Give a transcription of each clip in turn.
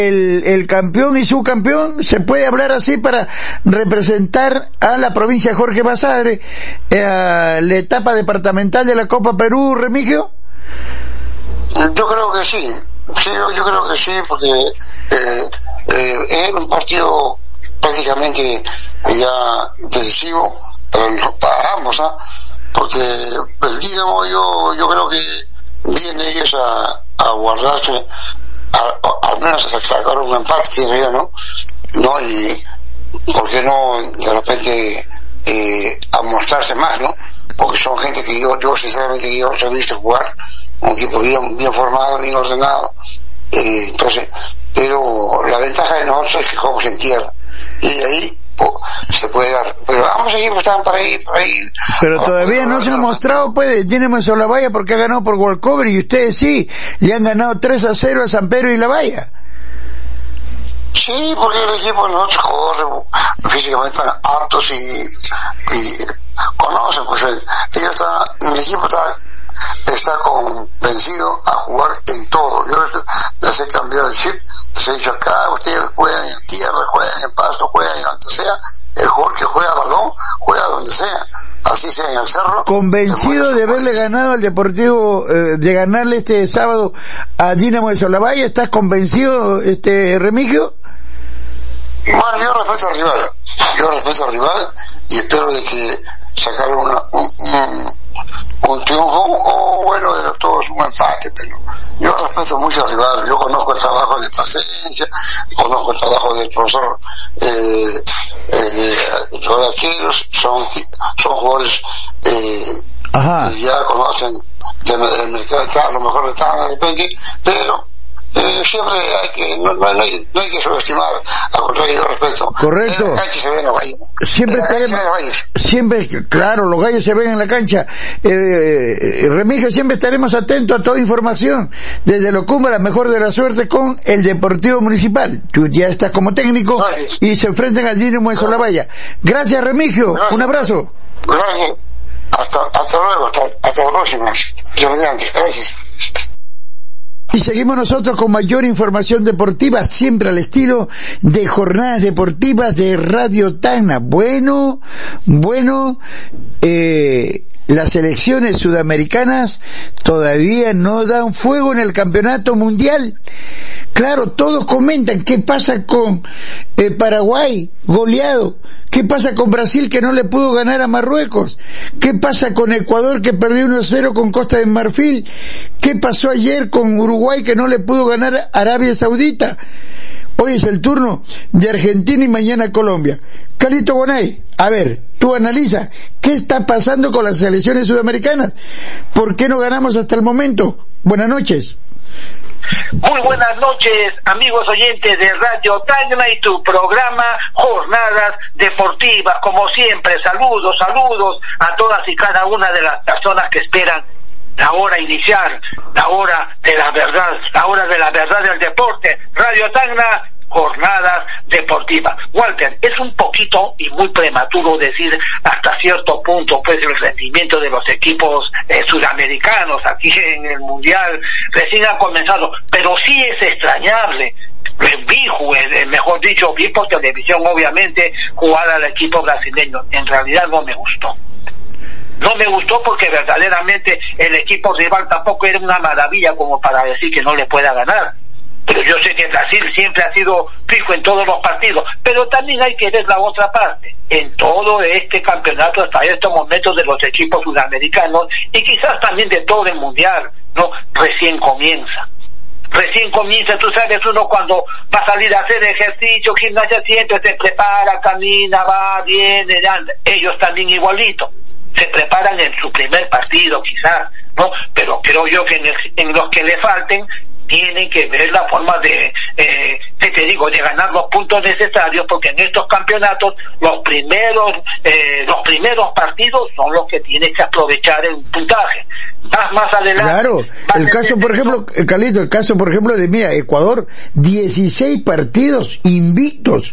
el campeón y subcampeón, ¿se puede hablar así para representar a la provincia de Jorge Basadre a la etapa departamental de la Copa Perú, Remigio? Yo creo que sí, yo creo que sí, porque es un partido prácticamente ya decisivo para ambos, porque el Dinamo yo creo que vienen ellos a guardarse, al menos a sacar un empate, que ¿no? Y por qué no de repente a mostrarse más, ¿no? Porque son gente que yo sinceramente yo los he visto jugar, un equipo bien formado, bien ordenado, entonces, pero la ventaja de nosotros es que jugamos en tierra, y de ahí se puede dar, pero ambos equipos están por ahí. Pero todavía no se ha mostrado, pues, Dinamo de Solabaya, porque ha ganado por walkover, y ustedes sí, le han ganado 3-0 a San Pedro y La Valla. Sí, porque el equipo de nosotros corre, físicamente están aptos y conocen, pues el equipo está convencido a jugar en todo. Yo les he cambiado el chip, les he dicho acá, ustedes juegan en tierra, juegan en pasto, juegan en donde sea, el jugador que juega balón, juega donde sea, así sea en el cerro. ¿Convencido de haberle ganado al Deportivo, de ganarle este sábado a Dinamo de Solabaya? ¿Estás convencido, Remigio? Bueno, yo respeto al rival y espero de que sacar un triunfo o bueno, de todos un empate, pero yo respeto mucho al rival. Yo conozco el trabajo de Plasencia, conozco el trabajo del profesor Rodaqueros, son jugadores que ya conocen del mercado, a lo mejor están de repente, pero siempre no hay que subestimar, al contrario, yo respeto. Correcto. En la cancha se ven los gallos. Siempre, claro, los gallos se ven en la cancha. Remigio, siempre estaremos atentos a toda información desde Locumba, la mejor de la suerte con el Deportivo Municipal. Tú ya estás como técnico y se enfrentan al Dinamo de Solabaya. Gracias, Remigio. Gracias. Un abrazo. Gracias. Hasta luego, hasta la próxima. Gracias. Y seguimos nosotros con mayor información deportiva, siempre al estilo de Jornadas Deportivas de Radio Tacna. Bueno, las selecciones sudamericanas todavía no dan fuego en el campeonato mundial. Claro, todos comentan qué pasa con Paraguay, goleado. ¿Qué pasa con Brasil, que no le pudo ganar a Marruecos? ¿Qué pasa con Ecuador, que perdió 1-0 con Costa de Marfil? ¿Qué pasó ayer con Uruguay, que no le pudo ganar a Arabia Saudita? Hoy es el turno de Argentina y mañana Colombia. Carlito Bonay, a ver, tú analiza, ¿qué está pasando con las selecciones sudamericanas? ¿Por qué no ganamos hasta el momento? Buenas noches. Muy buenas noches, amigos oyentes de Radio Tacna y tu programa Jornadas Deportivas. Como siempre, saludos a todas y cada una de las personas que esperan la hora inicial, la hora de la verdad del deporte. Radio Tacna, Jornadas Deportivas. Walter, es un poquito y muy prematuro decir hasta cierto punto pues el rendimiento de los equipos sudamericanos aquí en el Mundial recién ha comenzado, pero sí es extrañable. Vi por televisión obviamente jugar al equipo brasileño. En realidad no me gustó. No me gustó porque verdaderamente el equipo rival tampoco era una maravilla como para decir que no le pueda ganar. Pero yo sé que Brasil siempre ha sido fijo en todos los partidos, pero también hay que ver la otra parte. En todo este campeonato hasta estos momentos de los equipos sudamericanos y quizás también de todo el mundial, ¿no? Recién comienza, tú sabes, uno cuando va a salir a hacer ejercicio, gimnasia, siempre se prepara, camina, va, viene, anda. Ellos también igualito. Se preparan en su primer partido quizás, ¿no? Pero creo yo que en los que le falten tienen que ver la forma de ganar los puntos necesarios, porque en estos campeonatos los primeros partidos son los que tienes que aprovechar el puntaje. Más adelante. Claro, el caso por ejemplo, de Ecuador, 16 partidos invictos.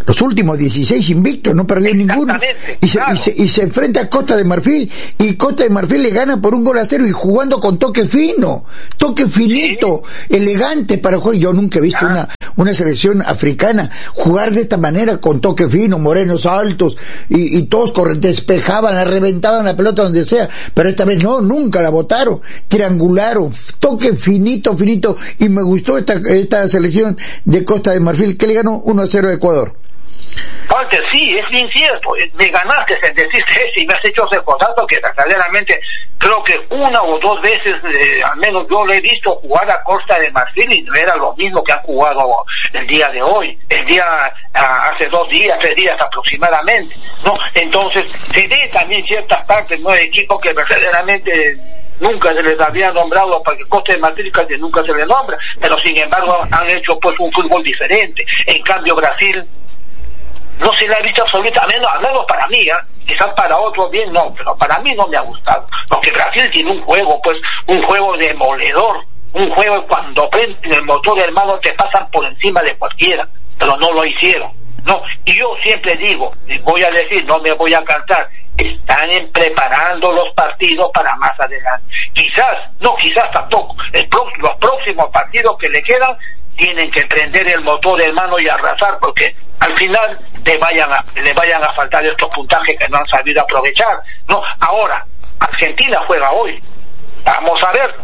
los últimos 16 invictos, no perdió ninguno. Y se enfrenta a Costa de Marfil, y Costa de Marfil le gana por 1-0 y jugando con toque fino, toque finito, elegante para jugar. Yo nunca he visto una selección africana jugar de esta manera, con toque fino, morenos altos, y todos despejaban, la reventaban la pelota donde sea, pero esta vez no, nunca la botaron, triangularon, toque finito, y me gustó esta selección de Costa de Marfil, que le ganó 1-0 a Ecuador. Walter, sí, es bien cierto, me ganaste en decirte eso y me has hecho recordar, porque verdaderamente creo que una o dos veces, al menos yo lo he visto jugar a Costa de Marfil y no era lo mismo que han jugado el día de hoy, hace 2 días, 3 días aproximadamente, ¿no? Entonces, se ve también ciertas partes, ¿no? De equipos que verdaderamente nunca se les había nombrado, porque Costa de Marfil casi nunca se les nombra, pero sin embargo han hecho pues un fútbol diferente. En cambio Brasil no se le ha visto absolutamente, al menos para mí, quizás para otros bien no, pero para mí no me ha gustado, porque Brasil tiene un juego demoledor, un juego cuando prenden el motor, hermano, te pasan por encima de cualquiera, pero no lo hicieron, no. Y yo siempre digo, voy a decir, no me voy a cansar, están preparando los partidos para más adelante. Quizás tampoco, los próximos partidos que le quedan tienen que prender el motor, hermano, y arrasar, porque al final le vayan a faltar estos puntajes que no han sabido aprovechar, ¿no? Ahora, Argentina juega hoy. Vamos a ver.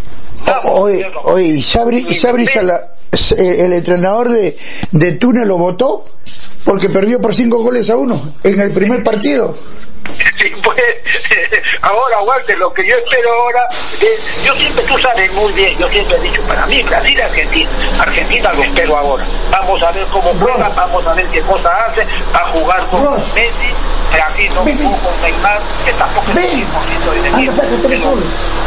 Hoy Sabri el entrenador de Túnez lo votó porque perdió por 5-1 en el primer partido. Sí, pues, ahora, Walter, lo que yo espero ahora, yo siempre, tú sabes muy bien, yo siempre he dicho, para mí, Brasil y Argentina lo espero ahora. Vamos a ver cómo juega, vamos a ver qué cosa hace, va a jugar con Messi, Brasil no jugó con Neymar, que tampoco es el 100% de Anda, saca 3 soles.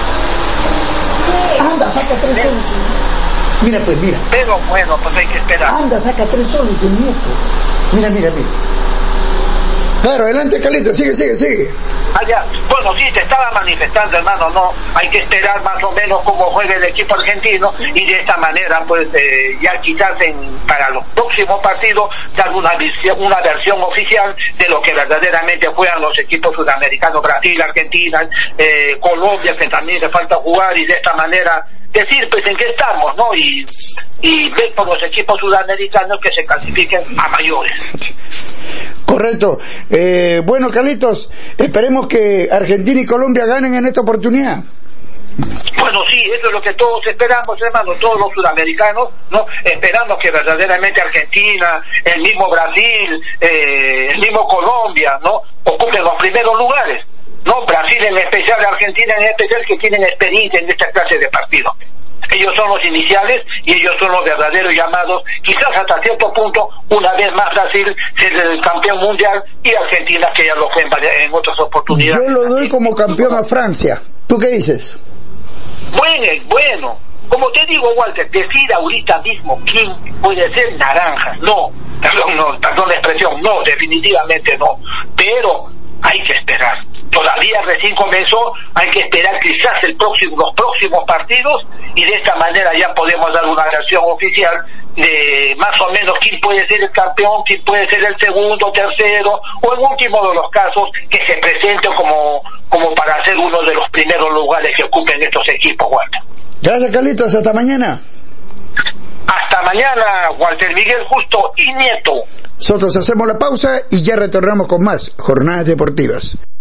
Anda, saca 3 soles. Mira, pues, mira. Pero bueno, pues hay que esperar. Anda, saca 3 soles, tu nieto. Mira. Claro, adelante, Carlitos, sigue. Bueno, sí, te estaba manifestando, hermano, no, hay que esperar más o menos cómo juegue el equipo argentino y de esta manera, pues, ya quizás para los próximos partidos dar una versión oficial de lo que verdaderamente juegan los equipos sudamericanos, Brasil, Argentina, Colombia, que también le falta jugar, y de esta manera decir, pues, en qué estamos, ¿no? Y ver por los equipos sudamericanos que se clasifiquen a mayores. Correcto. Bueno, Carlitos, esperemos que Argentina y Colombia ganen en esta oportunidad. Bueno, sí, eso es lo que todos esperamos, hermano, todos los sudamericanos, ¿no? Esperamos que verdaderamente Argentina, el mismo Brasil, el mismo Colombia, ¿no? Ocupen los primeros lugares, ¿no? Brasil en especial, Argentina en especial, que tienen experiencia en esta clase de partidos. Ellos son los iniciales y ellos son los verdaderos llamados, quizás hasta cierto punto, una vez más Brasil es el campeón mundial y Argentina, que ya lo fue en otras oportunidades. Yo lo doy como campeón a Francia. ¿Tú qué dices? Bueno, como te digo, Walter, decir ahorita mismo quién puede ser naranja, perdón la expresión, no, definitivamente no, pero hay que esperar. Todavía recién comenzó, hay que esperar quizás los próximos partidos, y de esta manera ya podemos dar una versión oficial de más o menos quién puede ser el campeón, quién puede ser el segundo, tercero, o en último de los casos que se presente como para ser uno de los primeros lugares que ocupen estos equipos, Walter. Gracias, Carlitos, hasta mañana. Hasta mañana, Walter Miguel Justo y Nieto. Nosotros hacemos la pausa y ya retornamos con más Jornadas Deportivas.